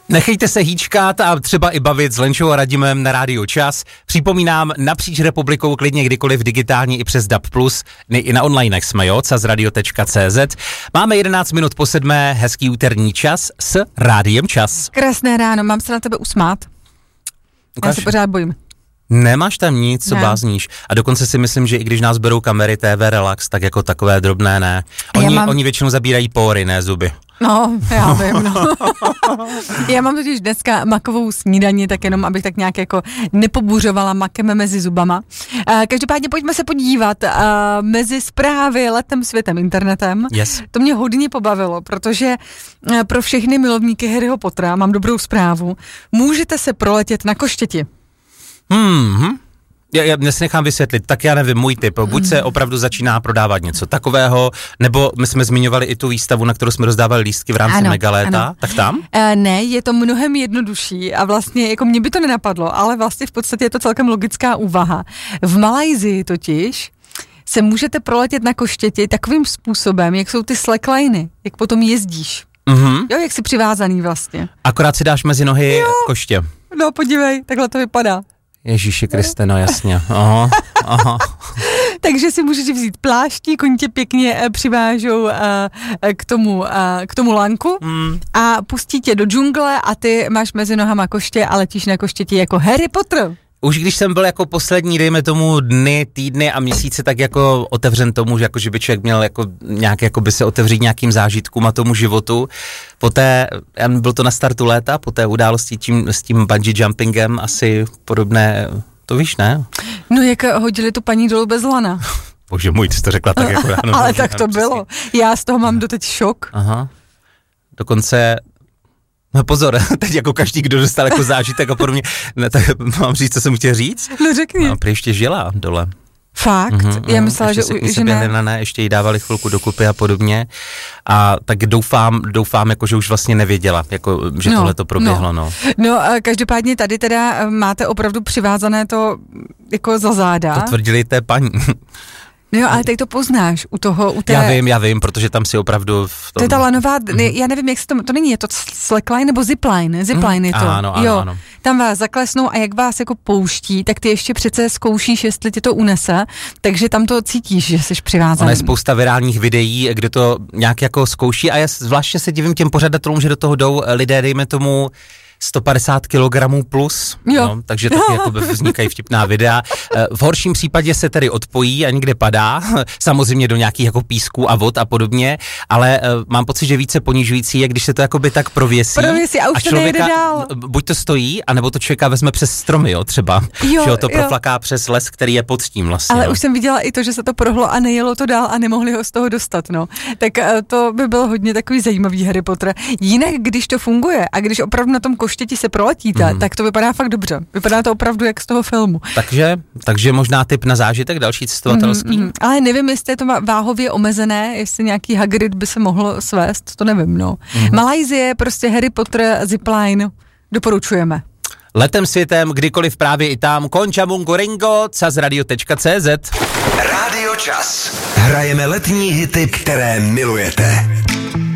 Nechejte se hýčkat a třeba i bavit s Lenčou a Radimem na Rádiu Čas. Připomínám, napříč republikou klidně kdykoliv digitálně i přes DAB+, i na onlinech jsme, jo, casradio.cz. Máme 11 minut po 7, hezký úterní čas s Rádiem Čas. Krásné ráno, mám se na tebe usmát? Ukáž. Já se pořád bojím. Nemáš tam nic, co blázníš. A dokonce si myslím, že i když nás berou kamery TV Relax, tak jako takové drobné ne. Oni většinou zabírají pory, ne zuby. No, já vím, no. Já mám totiž dneska makovou snídani, tak jenom, abych tak nějak jako nepobuřovala makem mezi zubama. Každopádně pojďme se podívat mezi zprávy letem, světem, internetem. Yes. To mě hodně pobavilo, protože pro všechny milovníky Harryho Pottera mám dobrou zprávu. Můžete se proletět na koštěti. Já si nechám vysvětlit, tak já nevím, můj tip, buď se opravdu začíná prodávat něco takového, nebo my jsme zmiňovali i tu výstavu, na kterou jsme rozdávali lístky v rámci Megaléta, tak tam? Ne, je to mnohem jednodušší a vlastně, jako mě by to nenapadlo, ale vlastně v podstatě je to celkem logická úvaha. V Malajsii totiž se můžete proletět na koštěti takovým způsobem, jak jsou ty slackliny, jak potom jezdíš. Jo, jak jsi přivázaný vlastně. Akorát si dáš mezi nohy koště. No podívej, takhle to vypadá. Ježíši Kriste, no jasně. Aha. Takže si můžeš vzít pláštík, oni tě pěkně přivážou k tomu lanku a pustí tě do džungle a ty máš mezi nohama koště a letíš na koštěti jako Harry Potter. Už když jsem byl jako poslední, dejme tomu dny, týdny a měsíce, tak jako otevřen tomu, že by člověk měl jako nějak jako by se otevřít nějakým zážitkům a tomu životu. Poté, byl to na startu léta, po té události s tím bungee jumpingem asi podobné, to víš, ne? No jak hodili tu paní dolů bez lana. Bože můj, ty jsi to řekla tak jako ráno. Ale tak to bylo. Já z toho mám doteď šok. Aha. Dokonce... No pozor, teď jako každý, kdo dostal jako zážitek a podobně, ne, tak mám říct, co jsem chtěl říct? No řekni. No, prý ještě žila dole. Fakt? Já myslela, že ne, ještě jí dávali chvilku dokupy a podobně. A tak doufám jako, že už vlastně nevěděla, jako, že tohle to proběhlo, No, každopádně tady teda máte opravdu přivázané to jako za záda. To tvrdili té paní. No, ale teď to poznáš u té... Já vím, protože tam si opravdu v tom... To je ta lanová, já nevím, jak se to není, je to slackline nebo zipline? Zipline je to. Ano. Tam vás zaklesnou a jak vás jako pouští, tak ty ještě přece zkoušíš, jestli tě to unese, takže tam to cítíš, že jsi přivázaný. Ono je spousta virálních videí, kde to nějak jako zkouší a já zvláště se divím těm pořadatelům, že do toho jdou lidé, dejme tomu 150 kg plus, takže taky jako vznikají vtipná videa. V horším případě se tedy odpojí a někde padá, samozřejmě do nějakých jako písků a vod a podobně, ale mám pocit, že více ponižující je, když se to jakoby tak prověsí a už to nejde dál. Buď to stojí, anebo to člověka vezme přes stromy, třeba, že to proflaká přes les, který je pod tím vlastně. Ale už jsem viděla i to, že se to prohlo a nejelo to dál a nemohli ho z toho dostat, Tak to by bylo hodně takový zajímavý Harry Potter. Jinak, když to funguje a když opravdu na tom koštěti se proletíte, tak to vypadá fakt dobře. Vypadá to opravdu jak z toho filmu. Takže možná tip na zážitek další cestovatelský. Ale nevím, jestli je to váhově omezené, jestli nějaký Hagrid by se mohl svést, to nevím, Malajsie, prostě Harry Potter, zipline, doporučujeme. Letem světem, kdykoliv právě i tam, Konča Mungo Ringo, casradio.cz. Rádio Čas. Hrajeme letní hity, které milujete.